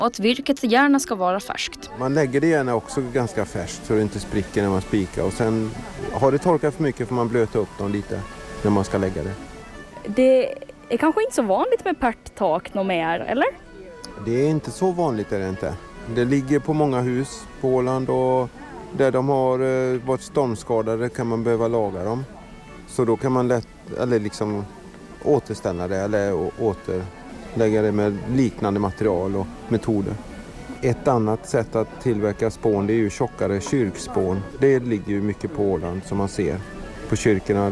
och att virket gärna ska vara färskt. Man lägger det gärna också ganska färskt så det inte spricker när man spikar. Och sen har det torkat för mycket får man blöta upp dem lite när man ska lägga det. Det är kanske inte så vanligt med pärttak något mer, eller? Det är inte så vanligt är det inte. Det ligger på många hus på Åland och där de har varit stormskadade kan man behöva laga dem. Så då kan man lätt eller liksom återställa det eller återlägga det med liknande material och metoder. Ett annat sätt att tillverka spån det är ju tjockare kyrkspån. Det ligger ju mycket på Åland som man ser på kyrkorna.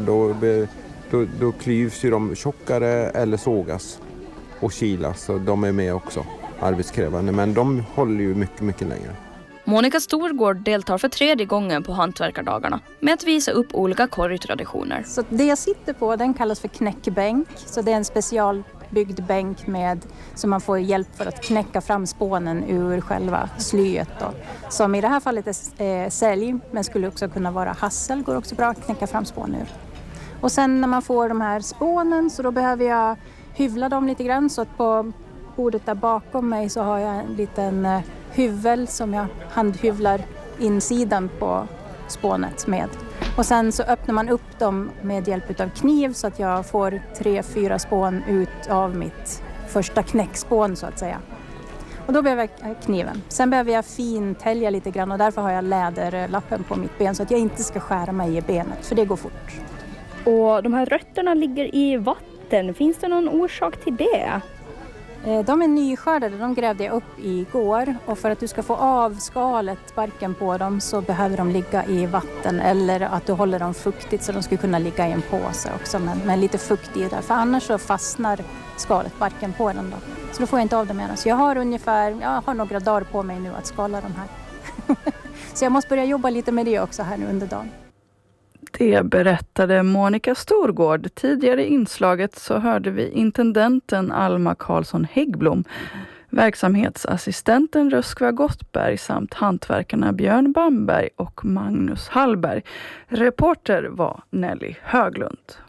Då klyvs ju de tjockare eller sågas och kilas så de är med också arbetskrävande men de håller ju mycket, mycket längre. Monica Storgård deltar för 3:e gången på hantverkardagarna med att visa upp olika korgtraditioner. Så det jag sitter på den kallas för knäckbänk. Så det är en specialbyggd bänk med så man får hjälp för att knäcka fram spånen ur själva slyet. Då. Som i det här fallet är sälj men skulle också kunna vara hassel. Går också bra att knäcka fram spån ur. Och sen när man får de här spånen så då behöver jag hyvla dem lite grann så att på bordet där bakom mig så har jag en liten hyvel som jag handhyvlar insidan på spånet med. Och sen så öppnar man upp dem med hjälp av kniv så att jag får 3-4 spån ut av mitt första knäckspån så att säga. Och då behöver jag kniven. Sen behöver jag fintälja lite grann och därför har jag läderlappen på mitt ben så att jag inte ska skära mig i benet för det går fort. Och de här rötterna ligger i vatten. Finns det någon orsak till det? De är nyskördade, de grävde jag upp igår och för att du ska få av skalet, barken på dem så behöver de ligga i vatten eller att du håller dem fuktigt så de skulle kunna ligga i en påse också med lite fukt i där för annars så fastnar skalet, barken på den då. Så då får jag inte av dem mer. Så jag har några dagar på mig nu att skala de här. Så jag måste börja jobba lite med det också här nu under dagen. Det berättade Monica Storgård. Tidigare i inslaget så hörde vi intendenten Alma Karlsson Häggblom, verksamhetsassistenten Röskva Gottberg samt hantverkarna Björn Bamberg och Magnus Hallberg. Reporter var Nelly Höglund.